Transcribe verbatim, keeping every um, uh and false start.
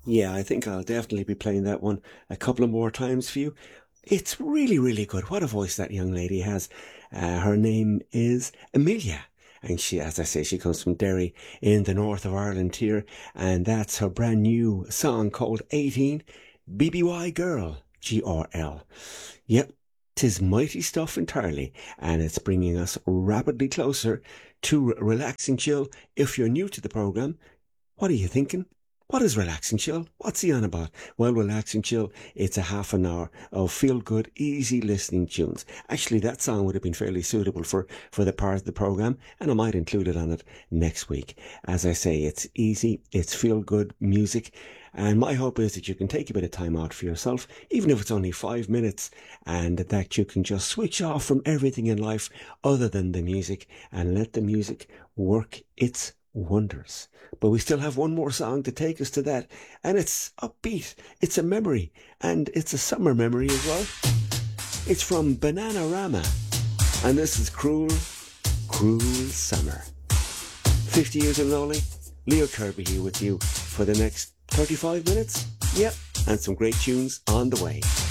Yeah, I think I'll definitely be playing that one a couple of more times for you. It's really, really good. What a voice that young lady has. Uh, her name is Amelia. And she, as I say, she comes from Derry in the north of Ireland here. And that's her brand new song called eighteen, B B Y Girl, G R L. Yep, 'tis mighty stuff entirely. And it's bringing us rapidly closer to Relaxing Chill. If you're new to the programme, what are you thinking? What is Relaxing Chill? What's he on about? Well, Relaxing Chill, it's a half an hour of feel-good, easy listening tunes. Actually, that song would have been fairly suitable for, for the part of the programme, and I might include it on it next week. As I say, it's easy, it's feel-good music, and my hope is that you can take a bit of time out for yourself, even if it's only five minutes, and that you can just switch off from everything in life other than the music, and let the music work its wonders. But we still have one more song to take us to that, and it's upbeat, it's a memory, and it's a summer memory as well. It's from Bananarama, and this is Cruel, Cruel Summer. fifty years of Lonely, Leo Kirby here with you for the next thirty-five minutes. Yep, and some great tunes on the way.